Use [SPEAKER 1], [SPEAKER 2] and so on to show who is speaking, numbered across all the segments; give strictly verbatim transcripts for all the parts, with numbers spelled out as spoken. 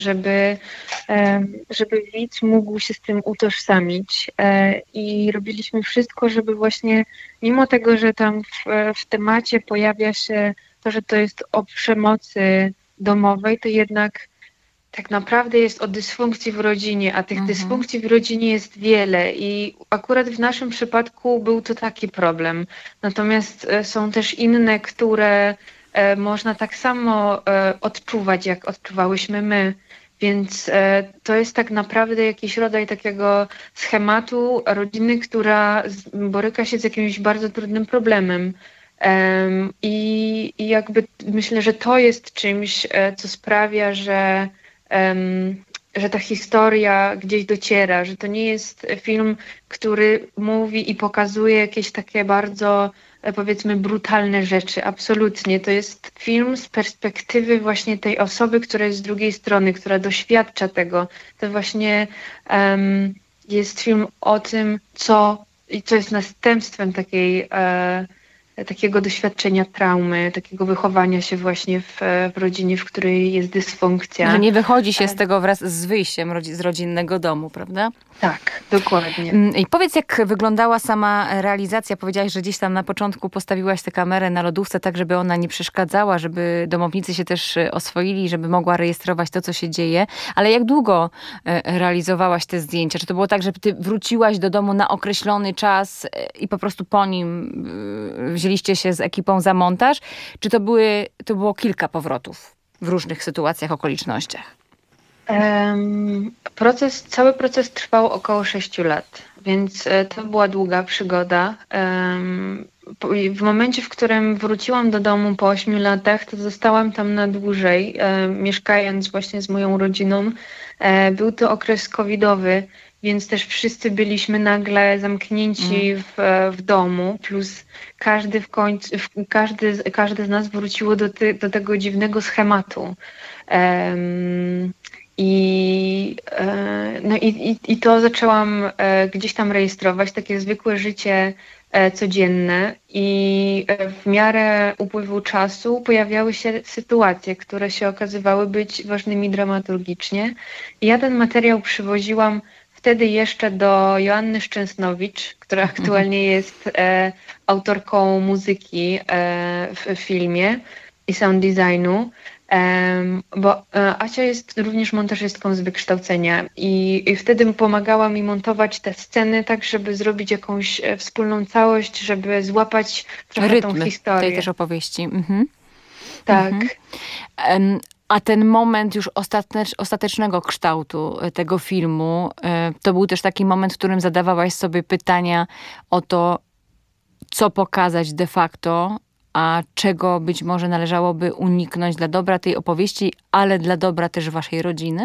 [SPEAKER 1] żeby, e, żeby widz mógł się z tym utożsamić. E, I robiliśmy wszystko, żeby właśnie, mimo tego, że tam w, w temacie pojawia się to, że to jest o przemocy domowej, to jednak tak naprawdę jest o dysfunkcji w rodzinie, a tych
[SPEAKER 2] Mhm.
[SPEAKER 1] dysfunkcji w rodzinie jest wiele i akurat w naszym przypadku był to taki problem. Natomiast e, są też inne, które e, można tak samo e, odczuwać, jak odczuwałyśmy my. Więc e, to jest tak naprawdę jakiś rodzaj takiego schematu rodziny, która z, boryka się z jakimś bardzo trudnym problemem. Em, I, I jakby myślę, że to jest czymś, e, co sprawia, że em, że ta historia gdzieś dociera, że to nie jest film, który mówi i pokazuje jakieś takie bardzo, e, powiedzmy, brutalne rzeczy. Absolutnie. To jest film z perspektywy właśnie tej osoby, która jest z drugiej strony, która doświadcza tego. To właśnie em, jest film o tym, co i co jest następstwem takiej e, takiego doświadczenia traumy, takiego wychowania się właśnie w, w rodzinie, w której jest dysfunkcja.
[SPEAKER 2] Że nie wychodzi się
[SPEAKER 1] E,
[SPEAKER 2] z tego wraz z wyjściem rodzi- z rodzinnego domu, prawda?
[SPEAKER 1] tak, dokładnie.
[SPEAKER 2] Mm, I powiedz, jak wyglądała sama realizacja. Powiedziałaś, że gdzieś tam na początku postawiłaś tę kamerę na lodówce, tak żeby ona nie przeszkadzała, żeby domownicy się też e, oswoili, żeby mogła rejestrować to, co się dzieje. Ale jak długo e, realizowałaś te zdjęcia? Czy to było tak, że ty wróciłaś do domu na określony czas e, i po prostu po nim e, wzięliście się z ekipą za montaż? Czy to były, to było kilka powrotów w różnych sytuacjach, okolicznościach?
[SPEAKER 1] Em, proces, cały proces trwał około sześciu lat, więc e, to była długa przygoda. Em, po- i w momencie, w którym wróciłam do domu po ośmiu latach, to zostałam tam na dłużej, e, mieszkając właśnie z moją rodziną. E, był to okres covidowy, więc też wszyscy byliśmy nagle zamknięci w, e, w domu, plus każdy w końcu, w, każdy, z- każdy z nas wróciło do, ty, do tego dziwnego schematu. Em, i, e, no i, i, I to zaczęłam e, gdzieś tam rejestrować, takie zwykłe życie e, codzienne i e, w miarę upływu czasu pojawiały się sytuacje, które się okazywały być ważnymi dramaturgicznie. I ja ten materiał przywoziłam wtedy jeszcze do Joanny Szczęsnowicz, która aktualnie jest e, autorką muzyki e, w filmie i sound designu. Em, bo e, Asia jest również montażystką z wykształcenia i, i wtedy pomagała mi montować te sceny tak, żeby zrobić jakąś e, wspólną całość, żeby złapać trochę tą
[SPEAKER 2] Rytmy tej
[SPEAKER 1] historię.
[SPEAKER 2] też opowieści. Mhm.
[SPEAKER 1] Tak.
[SPEAKER 2] Em, A ten moment już ostatecz, ostatecznego kształtu e, tego filmu, e, to był też taki moment, w którym zadawałaś sobie pytania o to, co pokazać de facto, a czego być może należałoby uniknąć dla dobra tej opowieści, ale dla dobra też waszej rodziny?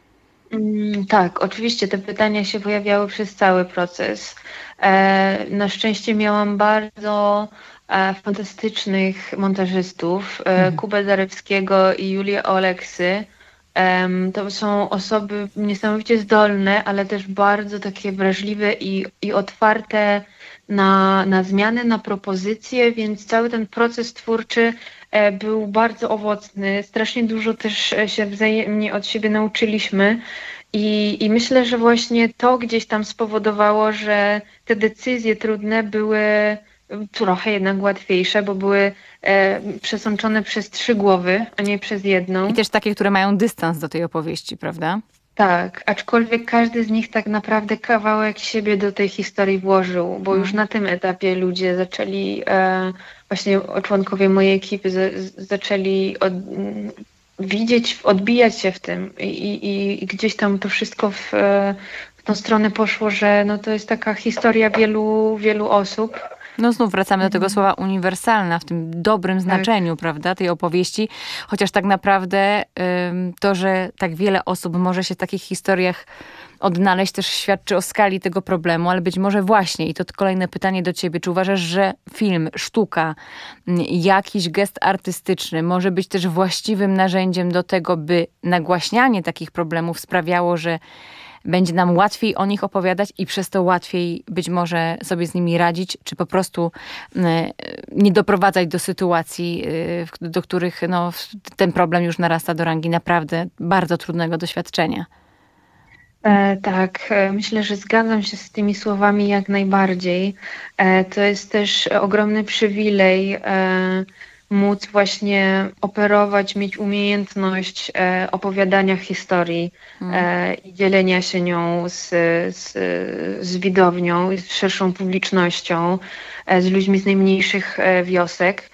[SPEAKER 1] Mm, tak, oczywiście te pytania się pojawiały przez cały proces. E, na szczęście miałam bardzo e, fantastycznych montażystów, e,
[SPEAKER 2] Mhm.
[SPEAKER 1] Kubę Zarewskiego i Julię Oleksy. Em, to są osoby niesamowicie zdolne, ale też bardzo takie wrażliwe i, i otwarte na, na zmiany, na propozycje, więc cały ten proces twórczy e, był bardzo owocny. Strasznie dużo też e, się wzajemnie od siebie nauczyliśmy. I, I myślę, że właśnie to gdzieś tam spowodowało, że te decyzje trudne były trochę jednak łatwiejsze, bo były e, przesączone przez trzy głowy, a nie przez
[SPEAKER 2] I
[SPEAKER 1] jedną.
[SPEAKER 2] też takie, które mają dystans do tej opowieści, prawda?
[SPEAKER 1] Tak, aczkolwiek każdy z nich tak naprawdę kawałek siebie do tej historii włożył, bo już
[SPEAKER 2] Mm.
[SPEAKER 1] na tym etapie ludzie zaczęli, e, właśnie członkowie mojej ekipy z, z, zaczęli od, m, widzieć, odbijać się w tym i, i, i gdzieś tam to wszystko w, e, w tą stronę poszło, że no to jest taka historia wielu, wielu osób.
[SPEAKER 2] No znów wracamy do tego
[SPEAKER 1] Mhm.
[SPEAKER 2] słowa uniwersalna w tym dobrym
[SPEAKER 1] Tak.
[SPEAKER 2] znaczeniu, prawda, tej opowieści. Chociaż tak naprawdę ym, to, że tak wiele osób może się w takich historiach odnaleźć, też świadczy o skali tego problemu, ale być może właśnie, i to kolejne pytanie do ciebie, czy uważasz, że film, sztuka, m, jakiś gest artystyczny może być też właściwym narzędziem do tego, by nagłaśnianie takich problemów sprawiało, że będzie nam łatwiej o nich opowiadać i przez to łatwiej być może sobie z nimi radzić, czy po prostu nie doprowadzać do sytuacji, do których no, ten problem już narasta do rangi naprawdę bardzo trudnego doświadczenia.
[SPEAKER 1] E, tak, e, myślę, że zgadzam się z tymi słowami jak najbardziej. E, to jest też ogromny przywilej e, móc właśnie operować, mieć umiejętność e, opowiadania historii e, i dzielenia się nią z, z, z widownią i z szerszą publicznością, e, z ludźmi z najmniejszych e, wiosek.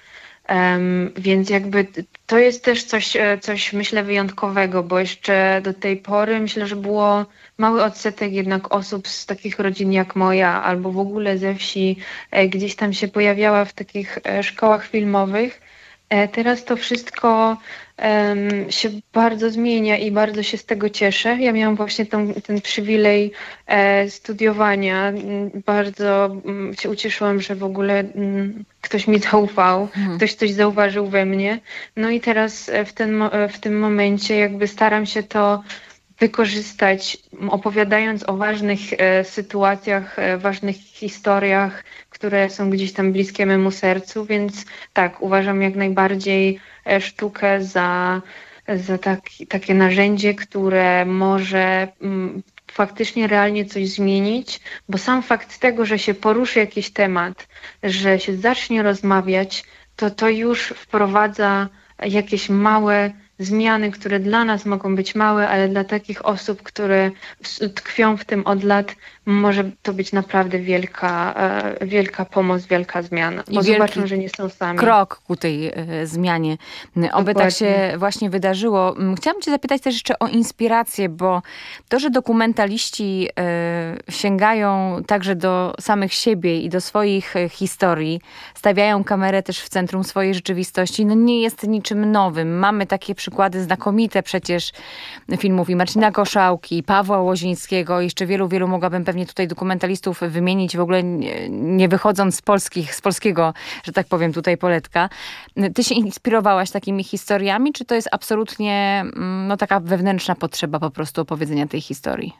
[SPEAKER 1] Um, więc jakby to jest też coś, coś myślę wyjątkowego, bo jeszcze do tej pory myślę, że było mały odsetek jednak osób z takich rodzin jak moja albo w ogóle ze wsi e, gdzieś tam się pojawiała w takich e, szkołach filmowych. E, teraz to wszystko um, się bardzo zmienia i bardzo się z tego cieszę. Ja miałam właśnie tą, ten przywilej e, studiowania. Bardzo um, się ucieszyłam, że w ogóle um, ktoś mi zaufał, mhm. ktoś coś zauważył we mnie. No i teraz w, ten, w tym momencie jakby staram się to wykorzystać, opowiadając o ważnych e, sytuacjach, e, ważnych historiach, które są gdzieś tam bliskie memu sercu, więc tak, uważam jak najbardziej e, sztukę za, za taki, takie narzędzie, które może m, faktycznie realnie coś zmienić, bo sam fakt tego, że się poruszy jakiś temat, że się zacznie rozmawiać, to to już wprowadza jakieś małe zmiany, które dla nas mogą być małe, ale dla takich osób, które tkwią w tym od lat, może to być naprawdę wielka, wielka pomoc, wielka zmiana. Bo zobaczą, że nie są sami.
[SPEAKER 2] Krok ku tej e, zmianie. Oby Dokładnie. Tak się właśnie wydarzyło. Chciałam cię zapytać też jeszcze o inspirację, bo to, że dokumentaliści e, sięgają także do samych siebie i do swoich e, historii, stawiają kamerę też w centrum swojej rzeczywistości, no nie jest niczym nowym. Mamy takie przykłady znakomite przecież filmów i Marcina Koszałki, i Pawła Łozińskiego, jeszcze wielu, wielu mogłabym pewnie tutaj dokumentalistów wymienić, w ogóle nie, nie wychodząc z polskich, z polskiego, że tak powiem, tutaj poletka. Ty się inspirowałaś takimi historiami, czy to jest absolutnie no, taka wewnętrzna potrzeba po prostu opowiedzenia tej historii?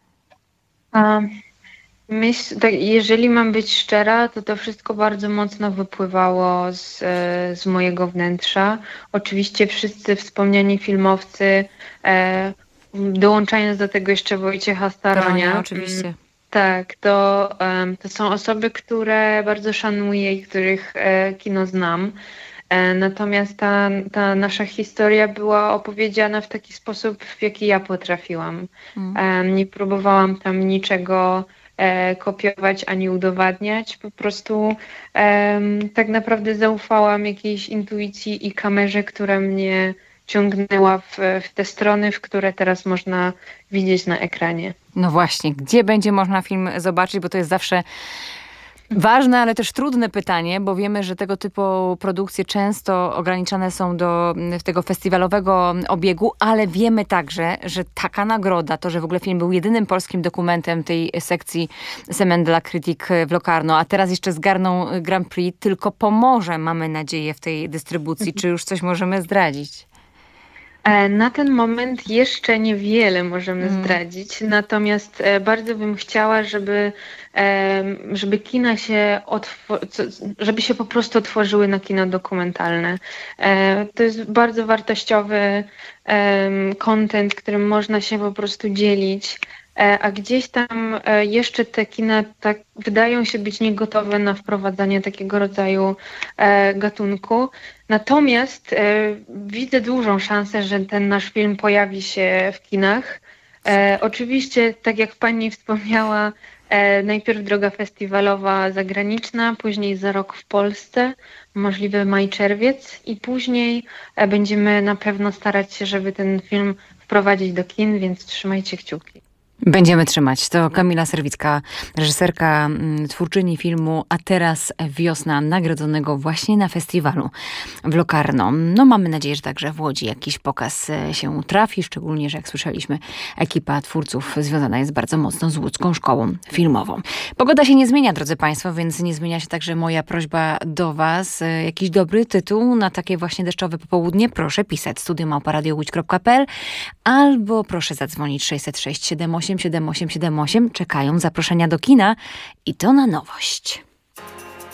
[SPEAKER 1] A, myśl, tak, jeżeli mam być szczera, to to wszystko bardzo mocno wypływało z, z mojego wnętrza. Oczywiście wszyscy wspomniani filmowcy, e, dołączając do tego jeszcze Wojciecha Staronia.
[SPEAKER 2] Staronia, oczywiście.
[SPEAKER 1] Tak, to, um, to są osoby, które bardzo szanuję i których e, kino znam. E, natomiast ta, ta nasza historia była opowiedziana w taki sposób, w jaki ja potrafiłam. Mm. E, nie próbowałam tam niczego e, kopiować ani udowadniać. Po prostu e, tak naprawdę zaufałam jakiejś intuicji i kamerze, która mnie ciągnęła w, w te strony, w które teraz można widzieć na ekranie.
[SPEAKER 2] No właśnie, gdzie będzie można film zobaczyć, bo to jest zawsze ważne, ale też trudne pytanie, bo wiemy, że tego typu produkcje często ograniczane są do tego festiwalowego obiegu, ale wiemy także, że taka nagroda, to, że w ogóle film był jedynym polskim dokumentem tej sekcji Semaine de la Critique w Locarno, a teraz jeszcze zgarną Grand Prix, tylko pomoże, mamy nadzieję, w tej dystrybucji. Czy już coś możemy zdradzić?
[SPEAKER 1] Na ten moment jeszcze niewiele możemy mm. zdradzić, natomiast bardzo bym chciała, żeby, żeby kina się otw- żeby się po prostu otworzyły na kino dokumentalne. To jest bardzo wartościowy content, którym można się po prostu dzielić, a gdzieś tam jeszcze te kina tak wydają się być niegotowe na wprowadzanie takiego rodzaju gatunku. Natomiast e, widzę dużą szansę, że ten nasz film pojawi się w kinach. E, oczywiście, tak jak pani wspomniała, e, najpierw droga festiwalowa zagraniczna, później za rok w Polsce, możliwy maj, czerwiec i później e, będziemy na pewno starać się, żeby ten film wprowadzić do kin, więc trzymajcie kciuki.
[SPEAKER 2] Będziemy trzymać. To Kamila Serwicka, reżyserka, twórczyni filmu A teraz wiosna, nagrodzonego właśnie na festiwalu w Locarno. No mamy nadzieję, że także w Łodzi jakiś pokaz się trafi, szczególnie, że jak słyszeliśmy, ekipa twórców związana jest bardzo mocno z Łódzką Szkołą Filmową. Pogoda się nie zmienia, drodzy Państwo, więc nie zmienia się także moja prośba do Was. Jakiś dobry tytuł na takie właśnie deszczowe popołudnie? Proszę pisać studio małpa radio łódź kropka p l albo proszę zadzwonić sześćset sześć siedem osiem osiem siedem osiem siedem osiem czekają zaproszenia do kina i to na nowość.